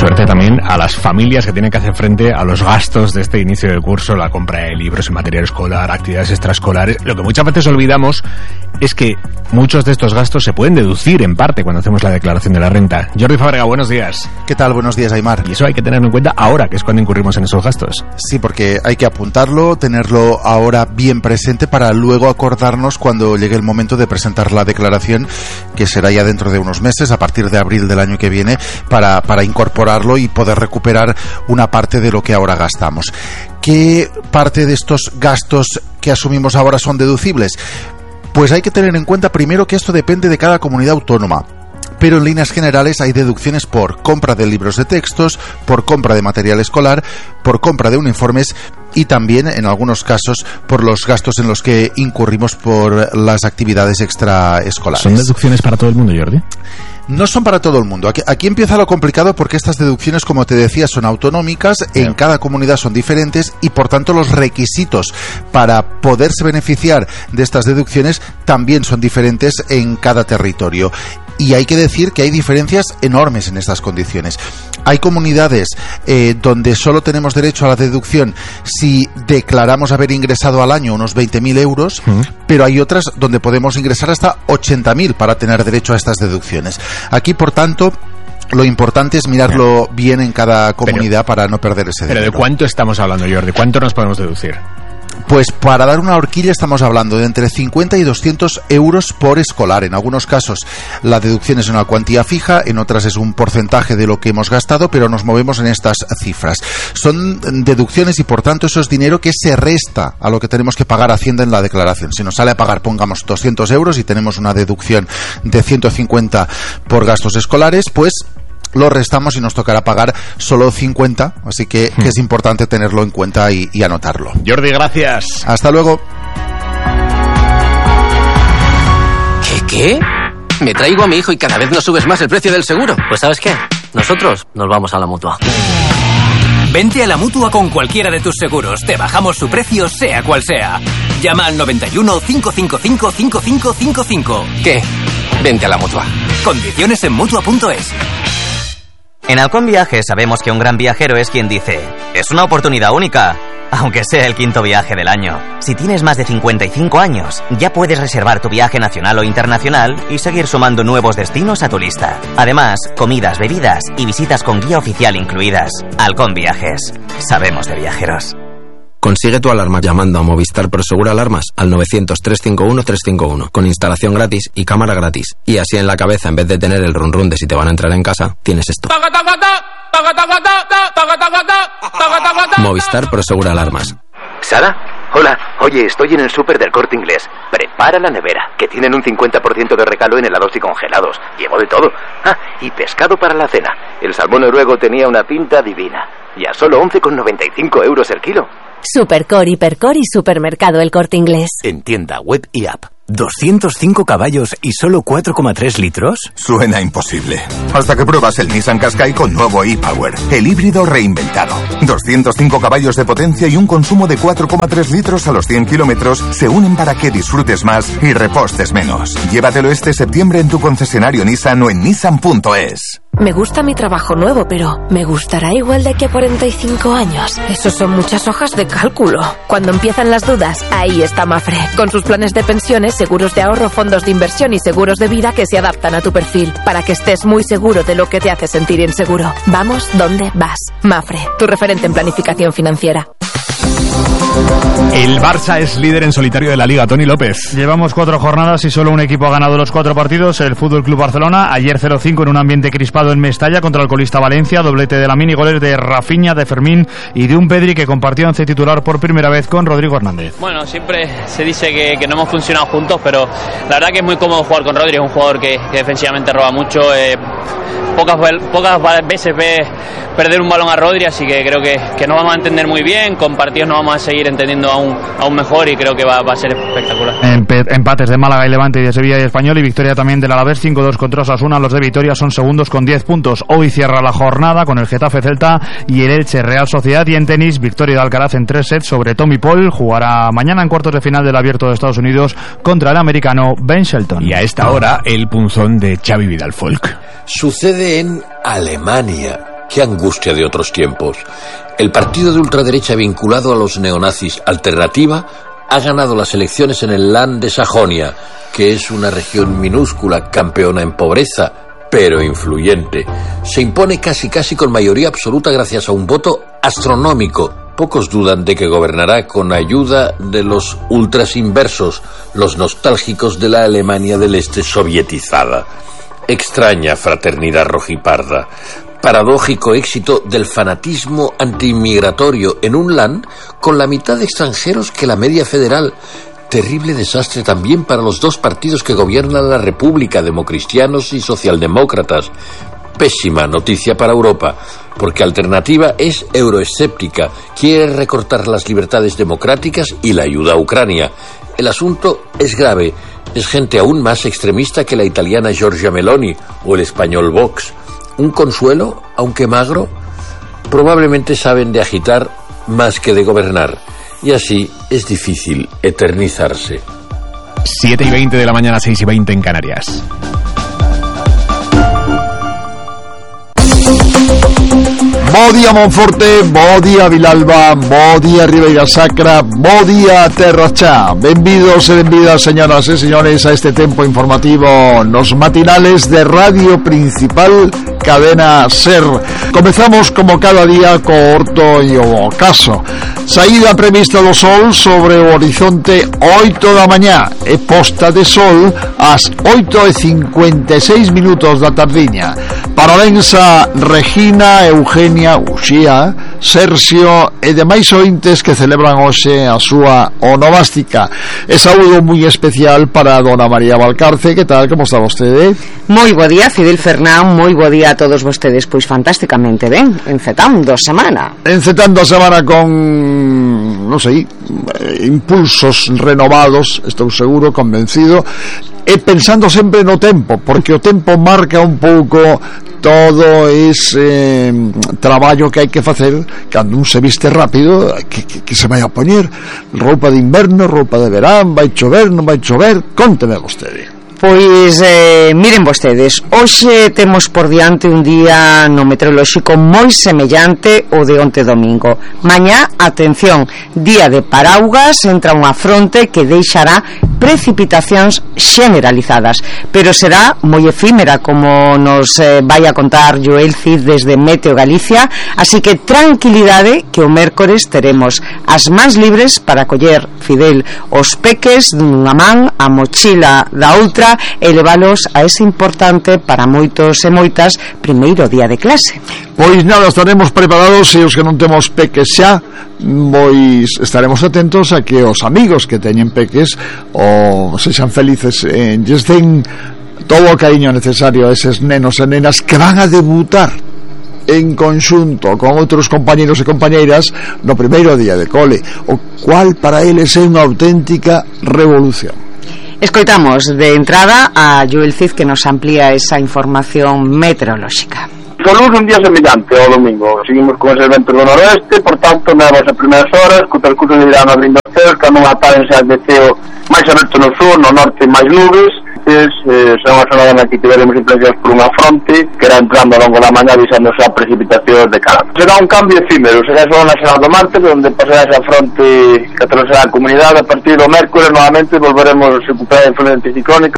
suerte también a las familias que tienen que hacer frente a los gastos de este inicio de curso, la compra de libros y material escolar, actividades extraescolares. Lo que muchas veces olvidamos es que muchos de estos gastos se pueden deducir en parte cuando hacemos la declaración de la renta. Jordi Fábrega, buenos días. ¿Qué tal? Buenos días, Aimar. Y eso hay que tenerlo en cuenta ahora, que es cuando incurrimos en esos gastos. Sí, porque hay que apuntarlo, tenerlo ahora bien presente para luego acordarnos cuando llegue el momento de presentar la declaración, que será ya dentro de unos meses, a partir de abril del año que viene, para incorporarlo y poder recuperar una parte de lo que ahora gastamos. ¿Qué parte de estos gastos que asumimos ahora son deducibles? Pues hay que tener en cuenta primero que esto depende de cada comunidad autónoma. Pero en líneas generales hay deducciones por compra de libros de textos, por compra de material escolar, por compra de uniformes y también, en algunos casos, por los gastos en los que incurrimos por las actividades extraescolares. ¿Son deducciones para todo el mundo, Jordi? No son para todo el mundo. Aquí empieza lo complicado porque estas deducciones, como te decía, son autonómicas, en cada comunidad son diferentes y por tanto los requisitos para poderse beneficiar de estas deducciones también son diferentes en cada territorio. Y hay que decir que hay diferencias enormes en estas condiciones. Hay comunidades donde solo tenemos derecho a la deducción si declaramos haber ingresado al año unos 20.000 euros, pero hay otras donde podemos ingresar hasta 80.000 para tener derecho a estas deducciones. Aquí, por tanto, lo importante es mirarlo bien en cada comunidad para no perder ese dinero. ¿Pero de cuánto estamos hablando, Jordi? ¿Cuánto nos podemos deducir? Pues para dar una horquilla estamos hablando de entre 50 y 200 euros por escolar. En algunos casos la deducción es una cuantía fija, en otras es un porcentaje de lo que hemos gastado, pero nos movemos en estas cifras. Son deducciones y por tanto eso es dinero que se resta a lo que tenemos que pagar a Hacienda en la declaración. Si nos sale a pagar, pongamos 200 euros y tenemos una deducción de 150 por gastos escolares, pues lo restamos y nos tocará pagar solo 50, así que es importante tenerlo en cuenta y anotarlo. Jordi, gracias. Hasta luego. ¿Qué? Me traigo a mi hijo y cada vez nos subes más el precio del seguro. Pues ¿sabes qué? Nosotros nos vamos a la Mutua. Vente a la Mutua con cualquiera de tus seguros. Te bajamos su precio, sea cual sea. Llama al 91 555 5555. ¿Qué? Vente a la Mutua. Condiciones en Mutua.es. En Halcón Viajes sabemos que un gran viajero es quien dice: es una oportunidad única, aunque sea el 5º viaje del año. Si tienes más de 55 años, ya puedes reservar tu viaje nacional o internacional y seguir sumando nuevos destinos a tu lista. Además, comidas, bebidas y visitas con guía oficial incluidas. Halcón Viajes. Sabemos de viajeros. Consigue tu alarma llamando a Movistar Prosegur Alarmas al 900-351-351 con instalación gratis y cámara gratis. Y así en la cabeza, en vez de tener el run run de si te van a entrar en casa, tienes esto. Movistar Prosegur Alarmas. ¿Sara? Hola, oye, estoy en el súper del Corte Inglés. Prepara la nevera, que tienen un 50% de regalo en helados y congelados. Llevo de todo. Ah, y pescado para la cena. El salmón noruego tenía una pinta divina. Y a solo 11,95 euros el kilo. Supercore, Hipercore y Supermercado El Corte Inglés. En tienda, web y app. ¿205 caballos y solo 4,3 litros? Suena imposible. Hasta que pruebas el Nissan Qashqai con nuevo e-Power, el híbrido reinventado. 205 caballos de potencia y un consumo de 4,3 litros a los 100 kilómetros se unen para que disfrutes más y repostes menos. Llévatelo este septiembre en tu concesionario Nissan o en nissan.es. Me gusta mi trabajo nuevo, pero ¿me gustará igual de aquí a 45 años? Esos son muchas hojas de cálculo. Cuando empiezan las dudas, ahí está Mafre. Con sus planes de pensiones, seguros de ahorro, fondos de inversión y seguros de vida que se adaptan a tu perfil, para que estés muy seguro de lo que te hace sentir inseguro. Vamos donde vas. Mafre, tu referente en planificación financiera. El Barça es líder en solitario de la Liga. Toni López. Llevamos 4 jornadas y solo un equipo ha ganado los 4 partidos. El Fútbol Club Barcelona, ayer 0-5 en un ambiente crispado en Mestalla contra el colista Valencia. Doblete de Lamine y goles de Rafinha, de Fermín y de un Pedri que compartió once titular por primera vez con Rodrigo Hernández. Bueno, siempre se dice que no hemos funcionado juntos, pero la verdad que es muy cómodo jugar con Rodri. Es un jugador que defensivamente roba mucho. Pocas veces ves perder un balón a Rodri, así que creo que nos vamos a entender muy bien. Con partidos nos vamos a seguir entendiendo aún mejor y creo que va a ser espectacular. Empates de Málaga y Levante y de Sevilla y Español y victoria también del Alavés 5-2 contra Osasuna. Los de Vitoria son segundos con 10 puntos. Hoy cierra la jornada con el Getafe Celta y el Elche Real Sociedad. Y en tenis, victoria de Alcaraz en 3 sets sobre Tommy Paul. Jugará mañana en cuartos de final del Abierto de Estados Unidos contra el americano Ben Shelton. Y a esta hora el punzón de Xavi Vidal Folk. Sucede en Alemania. Qué angustia de otros tiempos. El partido de ultraderecha vinculado a los neonazis, Alternativa, ha ganado las elecciones en el Land de Sajonia, que es una región minúscula, campeona en pobreza, pero influyente. Se impone casi con mayoría absoluta gracias a un voto astronómico. Pocos dudan de que gobernará con ayuda de los ultras inversos, los nostálgicos de la Alemania del Este sovietizada. Extraña fraternidad rojiparda. Paradójico éxito del fanatismo antiinmigratorio en un land con la mitad de extranjeros que la media federal. Terrible desastre también para los dos partidos que gobiernan la República, democristianos y socialdemócratas. Pésima noticia para Europa, porque Alternativa es euroescéptica, quiere recortar las libertades democráticas y la ayuda a Ucrania. El asunto es grave, es gente aún más extremista que la italiana Giorgia Meloni o el español Vox. Un consuelo, aunque magro, probablemente saben de agitar más que de gobernar, y así es difícil eternizarse. 7:20 de la mañana, 6:20 en Canarias. Bo día Monforte, bo día Vilalba, bo día Ribeira Sacra, bo día Terra Cha. Benvidos e benvidas, señoras e señores, a este tempo informativo nos matinales de Radio Principal Cadena Ser. Comezamos como cada día co Horto e o Ocaso. Saída prevista do sol sobre o horizonte 8 da mañá e posta de sol ás 8:56 da tardiña. Parabéns a Regina, Eugenia, Uxía, Sergio e demais ointes que celebran hoxe a súa onomástica. E saúdo moi especial para dona María Valcarce. Que tal, como está vostede? Moi bo día, Fidel Fernán, moi bo día a todos vostedes. Pois fantásticamente ben, encetando a semana con, non sei, impulsos renovados, estou seguro, convencido, e pensando sempre no tempo, porque o tempo marca un pouco todo ese traballo que hai que facer cando un se viste rápido, que se vai a poñer roupa de inverno, roupa de verán, vai chover, non vai chover. Cónteme vostede. Pois miren vostedes, hoxe temos por diante un día no meteorolóxico moi semellante ao de onte domingo. Mañá, atención, día de paraugas, entra unha fronte que deixará precipitacións generalizadas, pero será moi efímera, como nos vai a contar Joel Cid desde Meteo Galicia, así que tranquilidade, que o mércores teremos as mans libres para coller, Fidel, os peques dunha man, a mochila da outra, e levalos a ese importante para moitos e moitas primeiro día de clase. Pois nada, estaremos preparados, e os que non temos peques xa, pois estaremos atentos a que os amigos que teñen peques o sexan felices, lles den todo o cariño necesario a eses nenos e nenas que van a debutar en conxunto con outros compañeros e compañeiras no primeiro día de cole, o cual para eles é unha auténtica revolución. Escoitamos de entrada a Joel Cid, que nos amplía esa información meteorolóxica. Soluz un día semellante ao domingo. Seguimos con ese vento do noroeste, por tanto, nevas as primeiras horas, co percurso de irán abrindo cerca, non ataren xa de ceo máis aberto no sur, no norte máis nubes. Será unha zona na que tiveremos influencias por unha fronte que irá entrando ao longo da mañá avisándose a precipitacións de calor. Será un cambio efímero, será só na semana do martes, onde pasará esa fronte que atravesará a comunidade. A partir do mércores novamente volveremos a recuperar a influencia anticiclónica.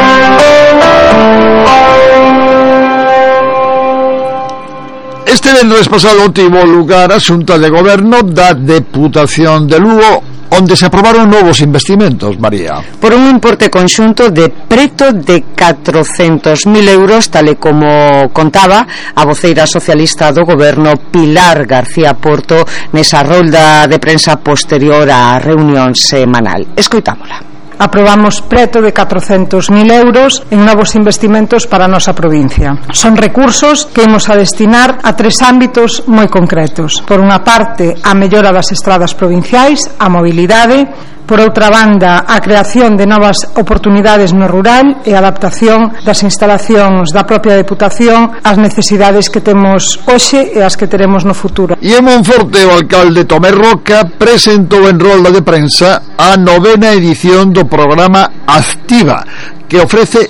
Este venres pasado tivo lugar a Xunta de Goberno da Deputación de Lugo, onde se aprobaron novos investimentos, María. Por un importe conxunto de preto de 400.000 euros, tal e como contaba a voceira socialista do Goberno, Pilar García Porto, nesa rolda de prensa posterior á reunión semanal. Escoitámola. Aprobamos preto de 400.000 euros en novos investimentos para a nosa provincia. Son recursos que imos a destinar a tres ámbitos moi concretos. Por unha parte, a mellora das estradas provinciais, a mobilidade. Por outra banda, a creación de novas oportunidades no rural e a adaptación das instalacións da propia Deputación ás necesidades que temos hoxe e as que teremos no futuro. E en Monforte, o alcalde Tomé Roca presentou en rolda de prensa a 9ª edición do programa Activa, que ofrece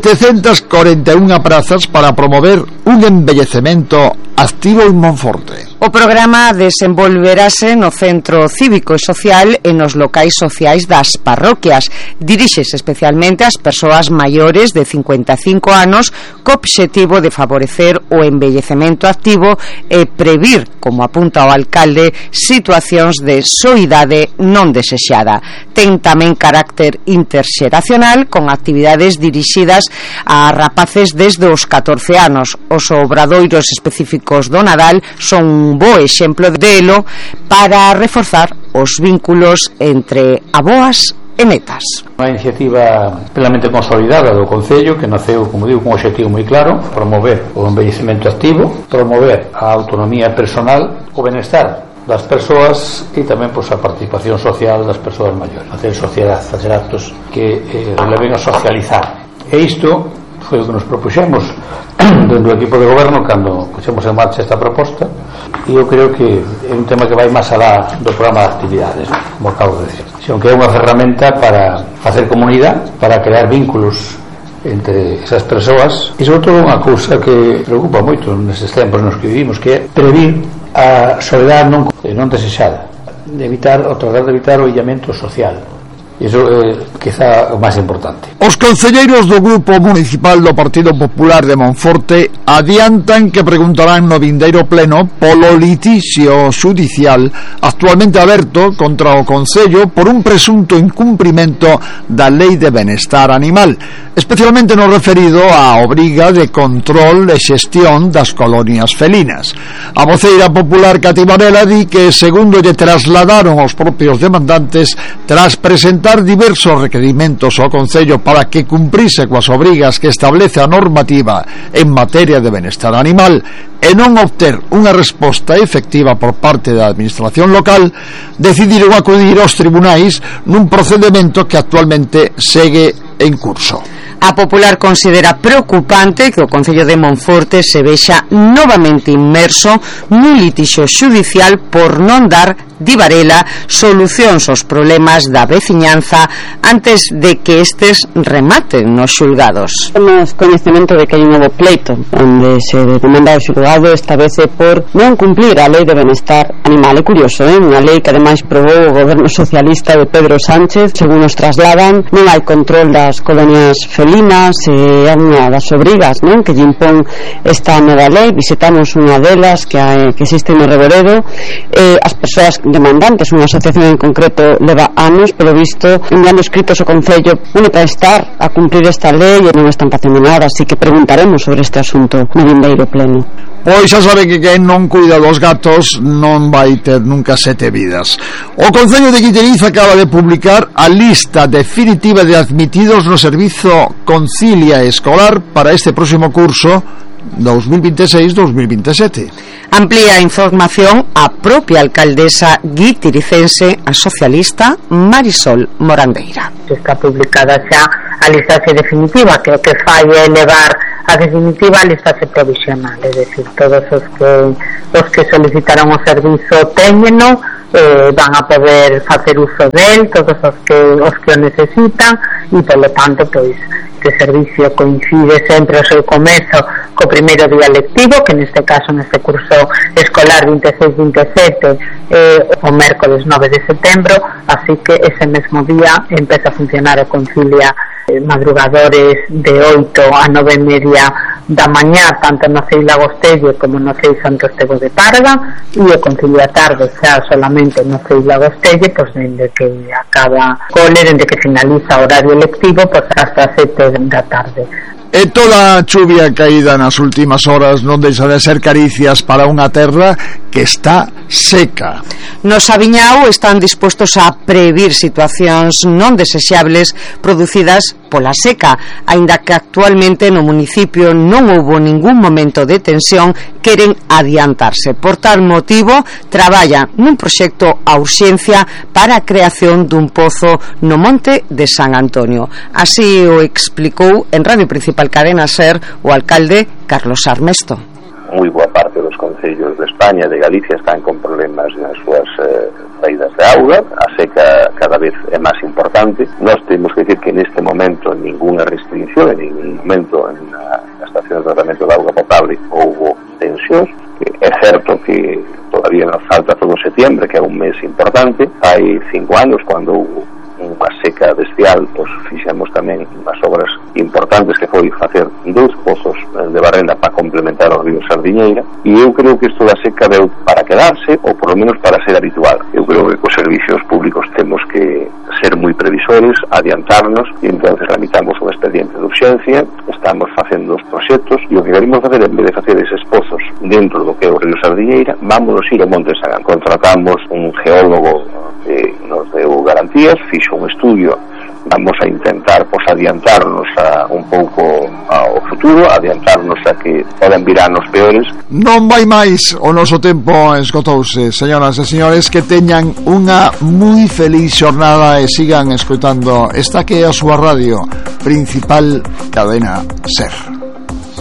741 prazas para promover un envellecemento activo en Monforte. O programa desenvolverase no Centro Cívico e Social e nos locais sociais das parroquias. Dirixes especialmente ás persoas maiores de 55 anos co obxectivo de favorecer o envellecemento activo e previr, como apunta o alcalde, situacións de soidade non desexada. Ten tamén carácter interxeracional con actividades dirixidas a rapaces desde os 14 anos. Os obradoiros específicos do Nadal son un bo exemplo delo para reforzar os vínculos entre aboas e netas. Unha iniciativa plenamente consolidada do Concello que naceu, como digo, con un objetivo moi claro: promover o envellecemento activo, promover a autonomía personal, o benestar das persoas e tamén a participación social das persoas maiores, facer sociedade, facer actos que releven a socializar. E isto foi o que nos propuxemos dentro do equipo de goberno cando puxemos en marcha esta proposta, e eu creo que é un tema que vai máis alá do programa de actividades, como acabo de decir, senón que é unha ferramenta para facer comunidade, para crear vínculos entre esas persoas, e sobre todo unha cousa que preocupa moito nestes tempos nos que vivimos, que é previr a soledade non desexada, tratar de evitar o illamento social. Iso é quizá o máis importante. Os concelleiros do Grupo Municipal do Partido Popular de Monforte adiantan que preguntarán no vindeiro pleno polo litixio xudicial actualmente aberto contra o Concello por un presunto incumprimento da Lei de Benestar Animal, especialmente no referido á obriga de control e xestión das colonias felinas. A voceira popular Cati Varela di que, segundo lle trasladaron os propios demandantes, tras presentar diversos requerimentos ao Concello para que cumprise coas obrigas que establece a normativa en materia de benestar animal e non obter unha resposta efectiva por parte da administración local, decidiron acudir aos tribunais nun procedimento que actualmente segue en curso. A Popular considera preocupante que o Concello de Monforte se vexa novamente inmerso nun litixio xudicial por non dar, di Varela, solucións aos problemas da veciñanza antes de que estes rematen nos xulgados. Temos coñecemento de que hai un novo pleito onde se demanda o xulgado esta vez por non cumplir a Lei de Benestar Animal. É curioso, unha lei que ademais probou o goberno socialista de Pedro Sánchez. Según nos trasladan, non hai control das colonias felinas, é unha das obrigas, non, que lle impón esta nova lei. Visitamos unha delas que existe no Reboredo. As persoas demandantes, unha asociación en concreto, leva anos, pelo visto, enviando escritos ao Concello para estar a cumprir esta lei e non están facendo nada, así que preguntaremos sobre este asunto no vindeiro pleno. Pois xa sabe que quen non cuida dos gatos non vai ter nunca 7 vidas. O Concello de Guitiriz acaba de publicar a lista definitiva de admitidos no servizo Concilia Escolar para este próximo curso 2026-2027. Amplía a información a propia alcaldesa guitiricense, a socialista Marisol Morandeira. Está publicada xa a listaxe definitiva, que o que fai é elevar a definitiva a listaxe provisional, é dicir, todos os que solicitaron o servizo téñeno, van a poder facer uso del, todos os que o necesitan, e polo tanto, pois, que o servicio coincide sempre o seu comezo co primeiro día lectivo, que neste caso, neste curso escolar 26-27, o mércoles 9 de setembro, así que ese mesmo día empeza a funcionar o Concilia madrugadores de 8 a 9:30 da mañá, tanto no CEI Lagostello como no CEI Santo Estevo de Parga, e o Concilia tarde xa solamente no CEI Lagostello, pois dende que acaba cole, dende que finaliza o horario lectivo, pois hasta 7 da tarde. E toda a chuvia caída nas últimas horas non deixa de ser caricias para unha terra que está seca. No Sabiñao están dispostos a previr situacións non desexables producidas pola seca, aínda que actualmente no municipio non houbo ningún momento de tensión, queren adiantarse. Por tal motivo, traballa nun proxecto a urxencia para a creación dun pozo no monte de San Antonio. Así o explicou en Radio Principal Cadena SER o alcalde Carlos Armesto. Moi boa parte dos concellos de España, de Galicia, están con problemas nas súas saídas de auga, a seca cada vez é máis importante. Nós temos que decir que neste momento ninguna restricción, en ningún momento en a estación de tratamento de auga potable houve tensións. É certo que todavía nos falta todo setembro, que é un mes importante. Hai 5 anos, cando houve unha seca bestial, pois fixemos tamén unhas obras importantes que foi facer 2 pozos de barrenda para complementar o río Sardiñeira, e eu creo que isto da seca deu para quedarse, ou por lo menos para ser habitual. Eu creo que cos servicios públicos temos que ser moi previsores, adiantarnos, e entonces tramitamos un expediente de urxencia, estamos facendo os proxectos, e o que queremos facer, en vez de facer eses pozos dentro do que é o río Sardiñeira, vámonos ir ao Monte Sagán. Contratamos un geólogo que nos deu garantías, fixo un estudio, vamos a intentar adiantarnos un pouco ao futuro, adiantarnos a que poden vir anos peores. Non vai máis, o noso tempo esgotouse. Señoras e señores, que teñan unha moi feliz xornada e sigan escoitando esta que é a súa radio principal, Cadena SER.